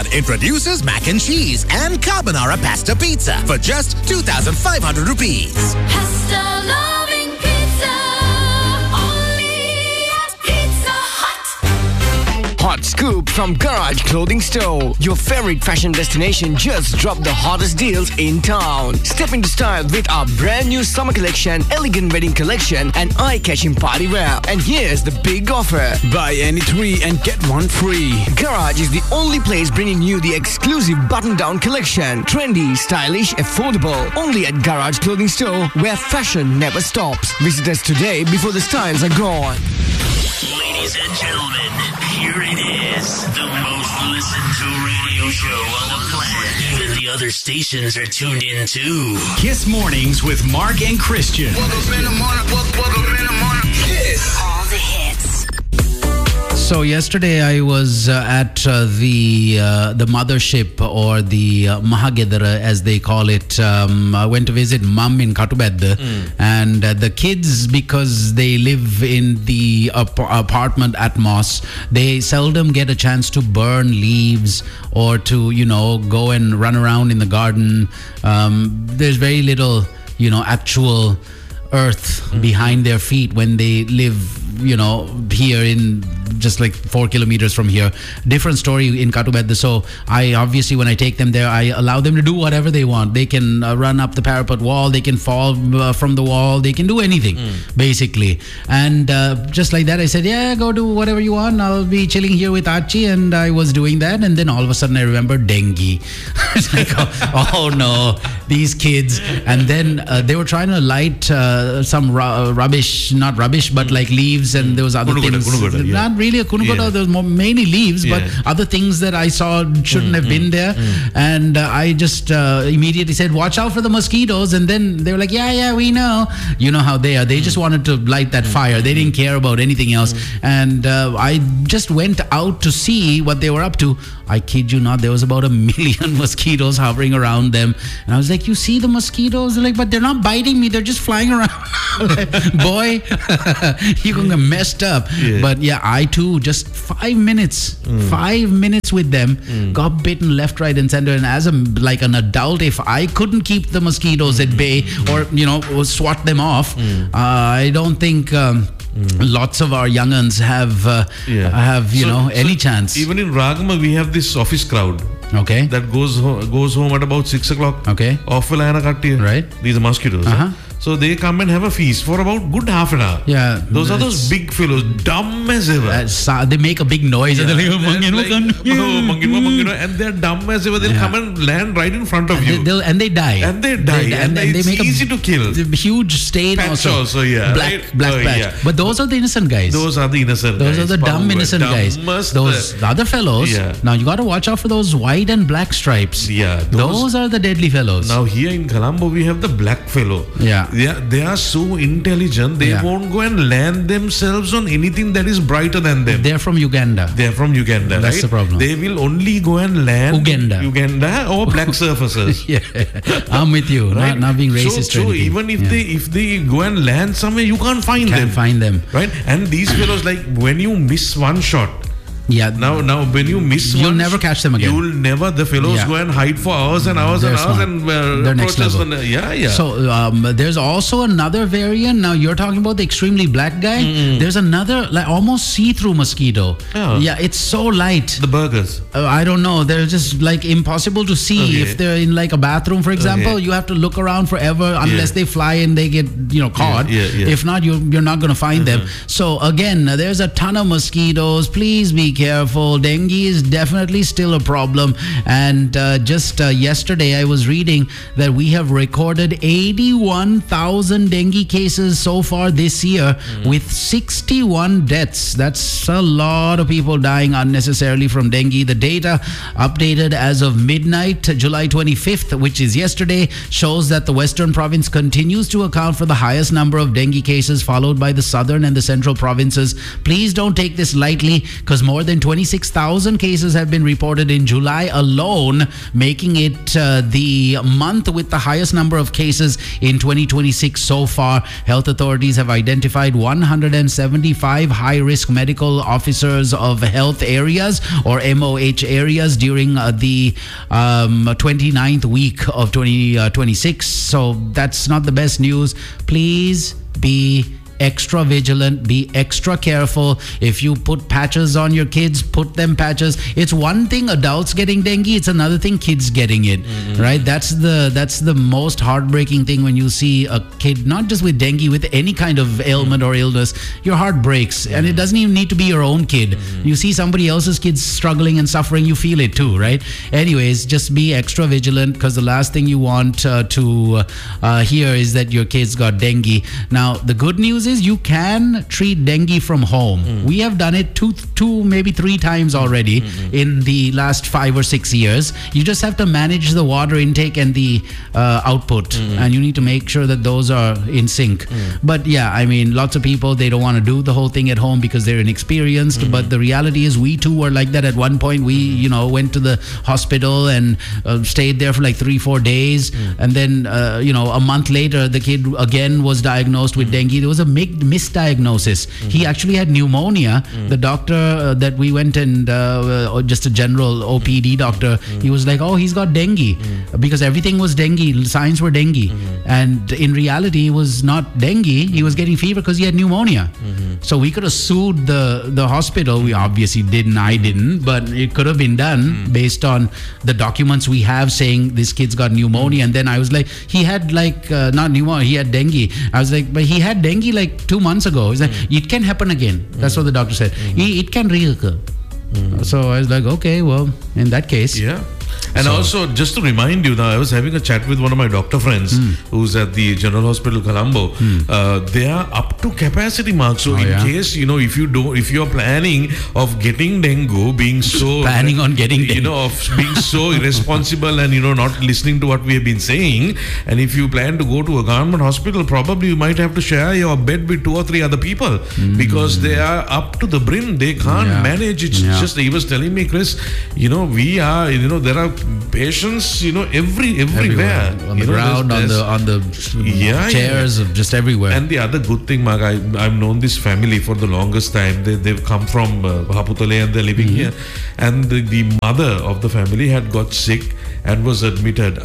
Restaurant introduces mac and cheese and carbonara pasta pizza for just 2,500 rupees. Pasta-loving pizza, only at Pizza Hut. Hot scoop from Garage Clothing Store. Your favorite fashion destination just dropped the hottest deals in town. Step into style with our brand new summer collection, elegant wedding collection, and eye-catching party wear. And here's the big offer. Buy any 3 and get 1 free. Garage is the only place bringing you the exclusive button-down collection. Trendy, stylish, affordable. Only at Garage Clothing Store, where fashion never stops. Visit us today before the styles are gone. Ladies and gentlemen, here it is. The most listened to radio show on the planet. Even the other stations are tuned in too. Kiss Mornings with Mark and Christian. Woke up in the morning. Kiss. All the hits. So yesterday I was at the mothership, or the Mahagedara as they call it. I went to visit mum in Katubed, and the kids, because they live in the apartment at Moss, they seldom get a chance to burn leaves or to go and run around in the garden. There's very little actual earth behind their feet when they live here in just like 4 kilometers from here. Different story in Katubed. So I obviously, when I take them there, I allow them to do whatever they want. They can run up the parapet wall, they can fall from the wall, they can do anything basically. And just like that I said, yeah, go do whatever you want, I'll be chilling here with Archie. And I was doing that, and then all of a sudden I remember dengue. It's like, oh no, these kids. And then they were trying to light some rubbish, not rubbish, but like leaves, and there was other things. Not really a kunugoda, there was mainly leaves, but other things that I saw shouldn't have been there. And I just immediately said, watch out for the mosquitoes. And then they were like, yeah, we know. You know how they are. They just wanted to light that fire. They didn't care about anything else. And I just went out to see what they were up to. I kid you not, there was about 1 million mosquitoes hovering around them. And I was like, you see the mosquitoes? They're like, but they're not biting me, they're just flying around. Boy, you're gonna get messed up. But yeah, I too, just 5 minutes, 5 minutes with them, got bitten left, right, and center. And as an adult, if I couldn't keep the mosquitoes at bay or swat them off, I don't think lots of our young'uns have any chance. Even in Ragama, we have this office crowd. Okay. That goes home at about 6 o'clock. Okay. Right. These are mosquitoes. So they come and have a feast for about good half an hour. Yeah. Those are those big fellows, dumb as ever. They make a big noise. And they're and they're dumb as ever. They'll come and land right in front of you. They die. And they make easy to kill. Huge stain also. Black patch. Yeah. But those are the innocent guys. Those are the innocent guys. Those are the dumb innocent guys. Those other fellows. Now you got to watch out for those white and black stripes. Yeah. Those are the deadly fellows. Now here in Colombo we have the black fellow. Yeah. They are so intelligent, they won't go and land themselves on anything that is brighter than them. They're from Uganda. That's the problem. They will only go and land Uganda or black surfaces. Yeah, I'm with you. Right? Not being racist. So even if they go and land somewhere, you can't find them. Right? And these fellows, like when you miss one shot. Yeah. Now when you miss you'll never catch them again. You'll never. The fellows go and hide for hours and hours and hours, and they're next level. So there's also another variant. Now you're talking about the extremely black guy. There's another almost see-through mosquito. Yeah, it's so light. The burgers. I don't know. They're just impossible to see. If they're in a bathroom, for example, you have to look around forever unless they fly and they get caught. If not, you're not going to find them. So again, there's a ton of mosquitoes. Please be careful. Dengue is definitely still a problem. And just yesterday I was reading that we have recorded 81,000 dengue cases so far this year with 61 deaths. That's a lot of people dying unnecessarily from dengue. The data updated as of midnight, July 25th, which is yesterday, shows that the Western province continues to account for the highest number of dengue cases, followed by the southern and the central provinces. Please don't take this lightly, because more than 26,000 cases have been reported in July alone, making it the month with the highest number of cases in 2026 so far. Health authorities have identified 175 high-risk medical officers of health areas or MOH areas during the 29th week of 2026. So that's not the best news. Please be extra vigilant, be extra careful. If you put patches on your kids, put them patches. It's one thing adults getting dengue, it's another thing kids getting it, right? That's the most heartbreaking thing when you see a kid, not just with dengue, with any kind of ailment or illness. Your heart breaks, and it doesn't even need to be your own kid. You see somebody else's kids struggling and suffering, you feel it too, right? Anyways, just be extra vigilant, because the last thing you want to hear is that your kids got dengue. Now, the good news is you can treat dengue from home. We have done it two, maybe 3 times already in the last 5 or 6 years. You just have to manage the water intake and the output, and you need to make sure that those are in sync. But yeah, I mean, lots of people, they don't want to do the whole thing at home because they're inexperienced. But the reality is, we too were like that at one point. We, went to the hospital and stayed there for like 3-4 days, and then a month later, the kid again was diagnosed with dengue. There was a misdiagnosis. He actually had pneumonia. The doctor that we went and just a general OPD doctor, he was like, oh, he's got dengue, because everything was dengue, signs were dengue, and in reality it was not dengue. He was getting fever because he had pneumonia. So we could have sued the hospital. We obviously didn't. I didn't, but it could have been done based on the documents we have saying this kid's got pneumonia. And then I was like, he had not pneumonia, he had dengue. I was like, but he had dengue like 2 months ago. He's like, it can happen again. That's what the doctor said. It can reoccur. So I was like, okay, well, in that case. Yeah. And also, just to remind you, now I was having a chat with one of my doctor friends who's at the General Hospital Colombo. They are up to capacity mark. So in case, if you're planning of getting dengue, being so planning on getting dengue, of being so irresponsible and not listening to what we have been saying, and if you plan to go to a government hospital, probably you might have to share your bed with 2 or 3 other people because they are up to the brim. They can't manage. It's just, he was telling me, Chris, we are, there are patients, everywhere. On the ground, on the chairs, just everywhere. And the other good thing, Mark, I've known this family for the longest time. They've come from Haputale and they're living here. And the mother of the family had got sick and was admitted.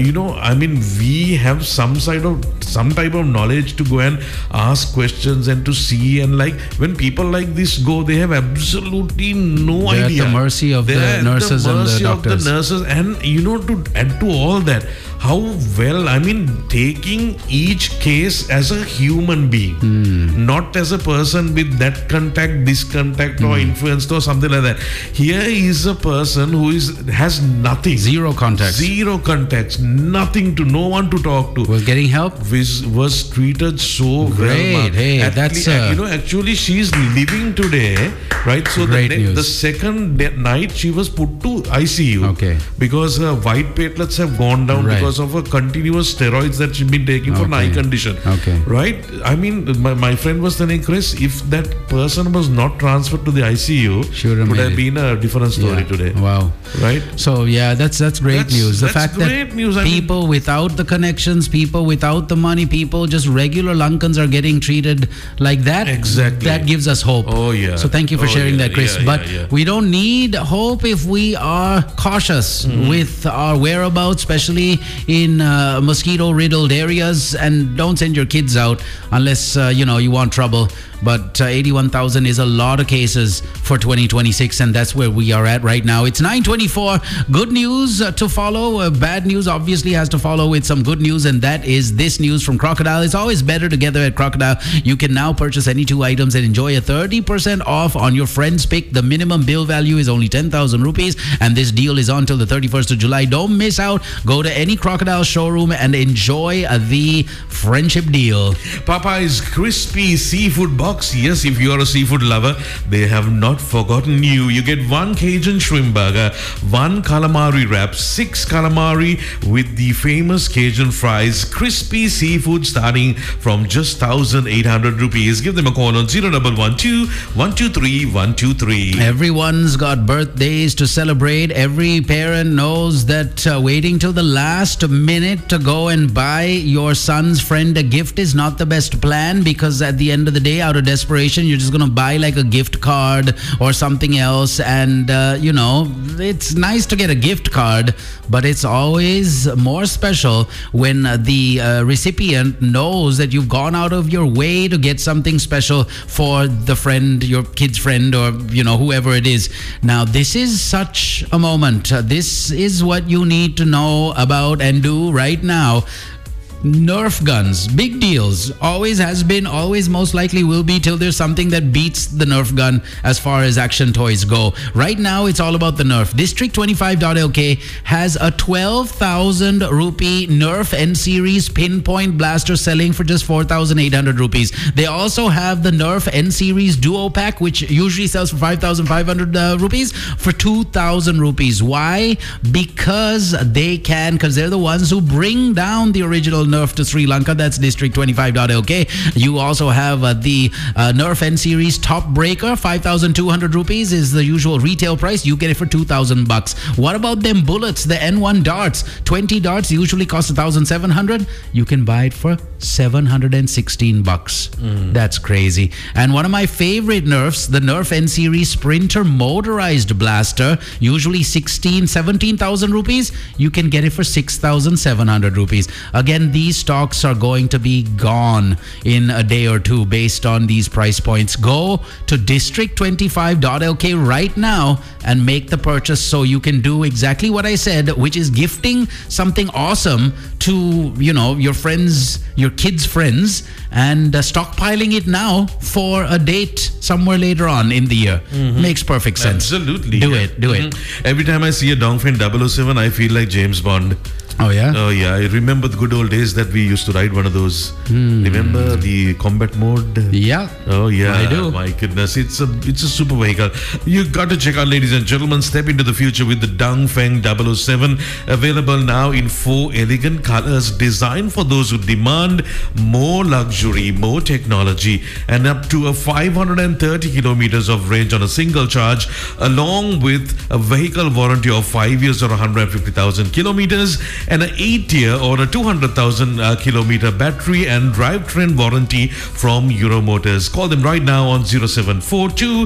We have some type of knowledge to go and ask questions and to see. And when people like this go, they have absolutely no idea. They're at the mercy of the nurses and the doctors. And to add to all that, how well, taking each case as a human being, not as a person with that contact, this contact, or influenced or something like that. Here is a person who has nothing. Zero contacts, nothing to, no one to talk to. Was getting help? Was treated so great. Well. Hey, actually she's living today, right? So the second night she was put to ICU. Okay. Because her white platelets have gone down because of a continuous steroids that she's been taking for an eye condition. Okay. Right? My friend was telling Chris, if that person was not transferred to the ICU, it would have been a different story today. Wow. Right? So that's great news. The fact that people without the connections, people without the money, people just regular Lankans are getting treated like that. Exactly. That gives us hope. Oh yeah. So thank you for sharing that, Chris. We don't need hope if we are cautious with our whereabouts, especially in mosquito-riddled areas, and don't send your kids out unless you want trouble. But 81,000 is a lot of cases for 2026, and that's where we are at right now. It's 9:24. Good news to follow. Bad news obviously has to follow with some good news, and that is this news from Crocodile. It's always better together at Crocodile. You can now purchase any 2 items and enjoy a 30% off on your friend's pick. The minimum bill value is only 10,000 rupees, and this deal is on till the 31st of July. Don't miss out. Go to any Crocodile showroom and enjoy the friendship deal. Popeye's crispy seafood box. Yes, if you are a seafood lover, they have not forgotten you. You get 1 Cajun shrimp burger, 1 calamari wrap, 6 calamari with the famous Cajun fries, crispy seafood starting from just 1,800 rupees. Give them a call on 0112 123 123. Everyone's got birthdays to celebrate. Every parent knows that waiting till the last minute to go and buy your son's friend a gift is not the best plan, because at the end of the day, out of desperation, you're just going to buy like a gift card or something else. And, it's nice to get a gift card, but it's always more special when the recipient knows that you've gone out of your way to get something special for the friend, your kid's friend, or, whoever it is. Now, this is such a moment. This is what you need to know about and do right now. Nerf guns, big deals. Always has been, always most likely will be, till there's something that beats the Nerf gun as far as action toys go. Right now, it's all about the Nerf. District25.lk has a 12,000 rupee Nerf N-Series pinpoint blaster selling for just 4,800 rupees. They also have the Nerf N-Series Duo Pack, which usually sells for 5,500 rupees, for 2,000 rupees. Why? Because they're the ones who bring down the original Nerf to Sri Lanka. That's District25.lk. You also have the Nerf N-Series Top Breaker, 5,200 rupees is the usual retail price. You get it for 2,000 bucks. What about them bullets, the N1 darts? 20 darts usually cost 1,700. You can buy it for 716 bucks. That's crazy. And one of my favorite Nerfs, the Nerf N-Series Sprinter Motorized Blaster, usually 17,000 rupees. You can get it for 6,700 rupees. Again, these stocks are going to be gone in a day or two based on these price points. Go to district25.lk right now and make the purchase so you can do exactly what I said, which is gifting something awesome to, your friends, your kids' friends, and stockpiling it now for a date somewhere later on in the year. Makes perfect sense. Absolutely. Do it. Every time I see a Dongfen 007, I feel like James Bond. Oh, yeah? Oh, yeah. I remember the good old days that we used to ride one of those. Remember the combat mode? Yeah. Oh, yeah. I do. My goodness. It's a super vehicle. You got to check out, ladies and gentlemen. Step into the future with the Dongfeng 007. Available now in 4 elegant colors, designed for those who demand more luxury, more technology, and up to a 530 kilometers of range on a single charge, along with a vehicle warranty of 5 years or 150,000 kilometers, and an 8-year or a 200,000 kilometer battery and drivetrain warranty from Euromotors. Call them right now on 0742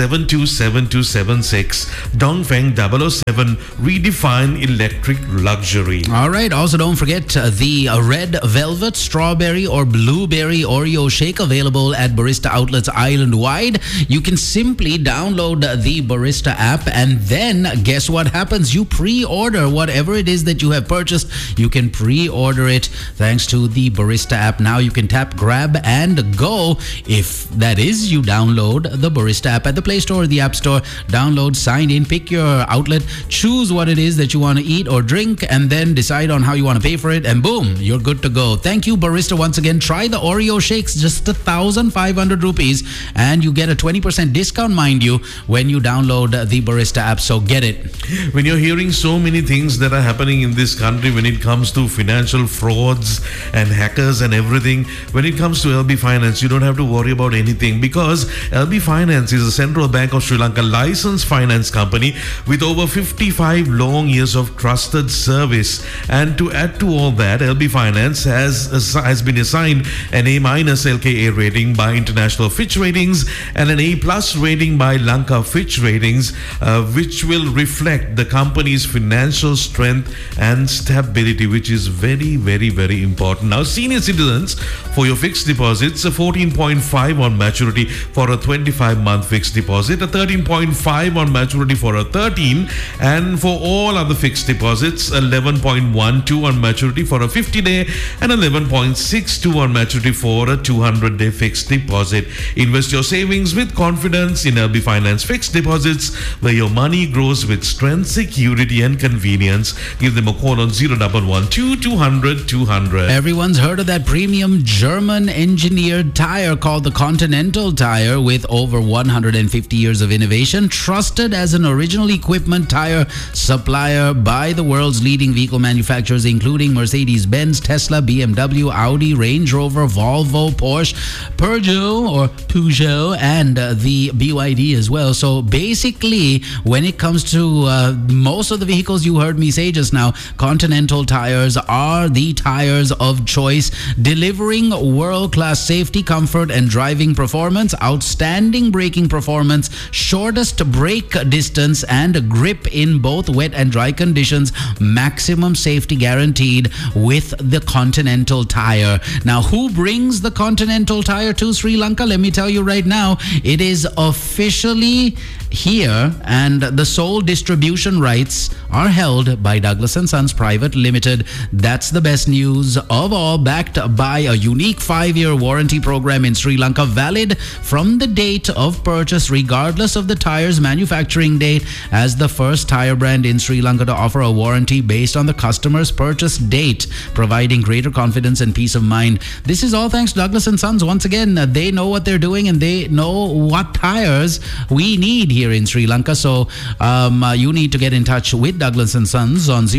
727276. Dongfeng 007, redefine electric luxury. All right. Also, don't forget the red velvet, strawberry, or blueberry Oreo shake available at Barista outlets island-wide. You can simply download the Barista app, and then guess what happens? You pre-order whatever it is that you have purchased. You can pre-order it thanks to the Barista app. Now you can tap, grab, and go. If that is, you download the Barista app at the Play Store or the App Store. Download, sign in, pick your outlet, choose what it is that you want to eat or drink, and then decide on how you want to pay for it, and boom, you're good to go. Thank you, Barista, once again. Try the Oreo shakes, just 1,500 rupees, and you get a 20% discount, mind you, when you download the Barista app. So get it. When you're hearing so many things that are happening in this country when it comes to financial frauds and hackers and everything, when it comes to LB Finance, you don't have to worry about anything, because LB Finance is a Central Bank of Sri Lanka licensed finance company with over 55 long years of trusted service. And to add to all that, LB Finance has been assigned an A- LKA rating by International Fitch Ratings and an A+ rating by Lanka Fitch Ratings, which will reflect the company's financial strength and stability, which is very, very, very important. Now, senior citizens, for your fixed deposits, a 14.5 on maturity for a 25-month fixed deposit, a 13.5 on maturity for a 13, and for all other fixed deposits, 11.12 on maturity for a 50-day and 11.62 on maturity for a 200-day fixed deposit. Invest your savings with confidence in LB Finance fixed deposits, where your money grows with strength, security, and convenience. Give them a call on on 011-200-200. Everyone's heard of that premium German engineered tire called the Continental Tire, with over 150 years of innovation, trusted as an original equipment tire supplier by the world's leading vehicle manufacturers, including Mercedes-Benz, Tesla, BMW, Audi, Range Rover, Volvo, Porsche, Peugeot, and the BYD as well. So basically, when it comes to most of the vehicles you heard me say just now, Continental tires are the tires of choice, delivering world-class safety, comfort, and driving performance, outstanding braking performance, shortest brake distance, and grip in both wet and dry conditions, maximum safety guaranteed with the Continental Tire. Now, who brings the Continental Tire to Sri Lanka? Let me tell you right now, it is officially here, and the sole distribution rights are held by Douglas & Sons Private Limited. That's the best news of all, backed by a unique 5-year warranty program in Sri Lanka, valid from the date of purchase regardless of the tire's manufacturing date, as the first tire brand in Sri Lanka to offer a warranty based on the customer's purchase date, providing greater confidence and peace of mind. This is all thanks to Douglas & Sons. Once again, they know what they're doing, and they know what tires we need here in Sri Lanka. So you need to get in touch with Douglas & Sons on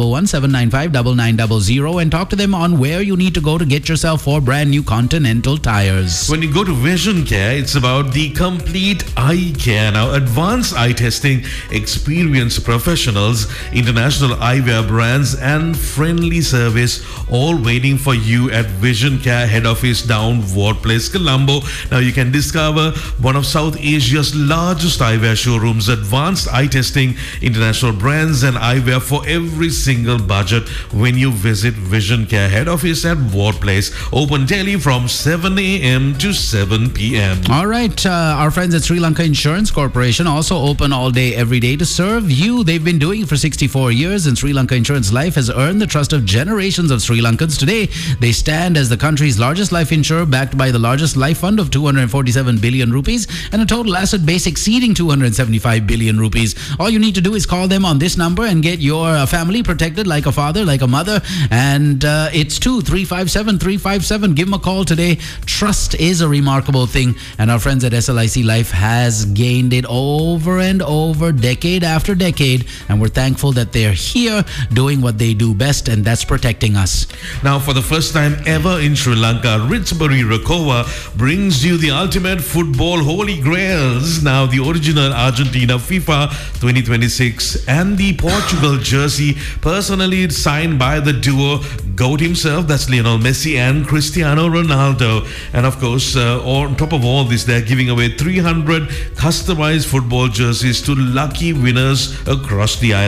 011-795-9900 and talk to them on where you need to go to get yourself 4 brand new Continental tires. When you go to Vision Care, it's about the complete eye care. Now, advanced eye testing, experienced professionals, international eyewear brands, and friendly service, all waiting for you at Vision Care head office down Ward Place, Colombo. Now, you can discover one of South Asia's largest eyewear showrooms, advanced eye testing, international brands, and eyewear for every single budget when you visit Vision Care head office at Ward Place. Open daily from 7 a.m. to 7 p.m. All right. Our friends at Sri Lanka Insurance Corporation also open all day, every day to serve you. They've been doing it for 64 years, and Sri Lanka Insurance Life has earned the trust of generations of Sri Lankans. Today, they stand as the country's largest life insurer, backed by the largest life fund of 247 billion rupees and a total asset base exceeding 275 billion rupees. All you need to do is call them on this number and get your family protected like a father, like a mother. And it's 2-357-357. Give them a call today. Trust is a remarkable thing, and our friends at SLIC Life has gained it over and over, decade after decade, and we're thankful that they're here doing what they do best, and that's protecting us. Now, for the first time ever in Sri Lanka, Ritzbury Rakova brings you the ultimate football holy grails. Now, the original Argentina FIFA 2026 and the Portugal jersey, personally signed by the duo GOAT himself, that's Lionel Messi and Cristiano Ronaldo. And of course, on top of all this, they're giving away 300 customized football jerseys to lucky winners across the island.